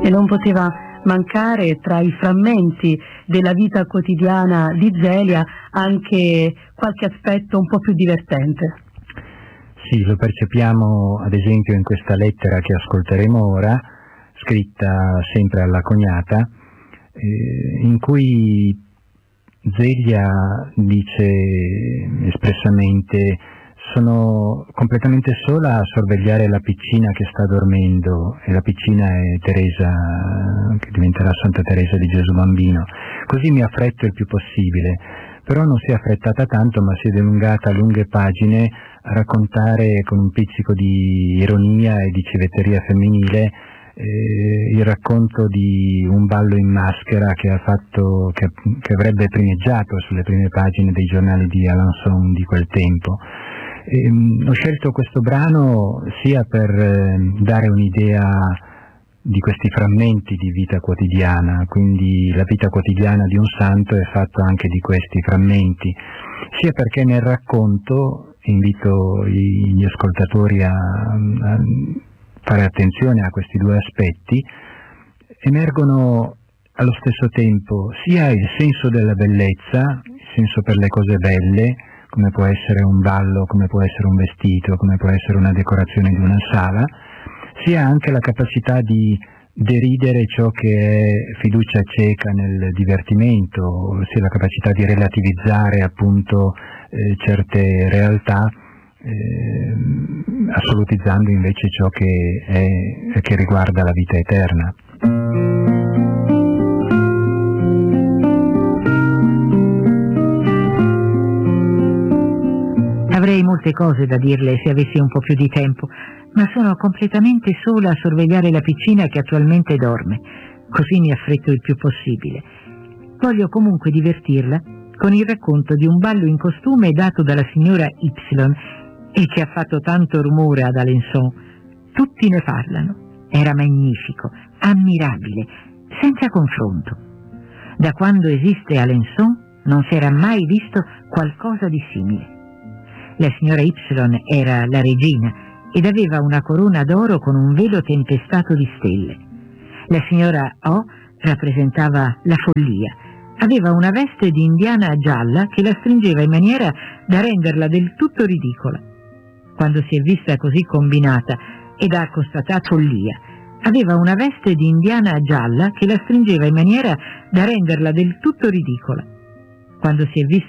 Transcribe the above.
E non poteva mancare tra i frammenti della vita quotidiana di Zelia anche qualche aspetto un po' più divertente. Sì, lo percepiamo ad esempio in questa lettera che ascolteremo ora, scritta sempre alla cognata, in cui Zelia dice espressamente: sono completamente sola a sorvegliare la piccina che sta dormendo, e la piccina è Teresa, che diventerà Santa Teresa di Gesù Bambino. Così mi affretto il più possibile, però non si è affrettata tanto, ma si è dilungata lunghe pagine a raccontare con un pizzico di ironia e di civetteria femminile il racconto di un ballo in maschera che avrebbe primeggiato sulle prime pagine dei giornali di Alençon di quel tempo. Ho scelto questo brano sia per dare un'idea di questi frammenti di vita quotidiana, quindi la vita quotidiana di un santo è fatta anche di questi frammenti, sia perché nel racconto, invito gli ascoltatori a fare attenzione a questi due aspetti, emergono allo stesso tempo sia il senso della bellezza, il senso per le cose belle, come può essere un ballo, come può essere un vestito, come può essere una decorazione di una sala, sia anche la capacità di deridere ciò che è fiducia cieca nel divertimento, sia la capacità di relativizzare appunto certe realtà, assolutizzando invece ciò che riguarda la vita eterna. Avrei molte cose da dirle se avessi un po' più di tempo, ma sono completamente sola a sorvegliare la piccina che attualmente dorme, così mi affretto il più possibile. Voglio comunque divertirla con il racconto di un ballo in costume dato dalla signora Y e che ha fatto tanto rumore ad Alençon. Tutti ne parlano. Era magnifico, ammirabile, senza confronto. Da quando esiste Alençon non si era mai visto qualcosa di simile. La signora Y era la regina ed aveva una corona d'oro con un velo tempestato di stelle. La signora O rappresentava la follia. Aveva una veste di indiana gialla che la stringeva in maniera da renderla del tutto ridicola. Quando si è vista così combinata ed ha constatato follia, aveva una veste di indiana gialla che la stringeva in maniera da renderla del tutto ridicola. Quando si è vista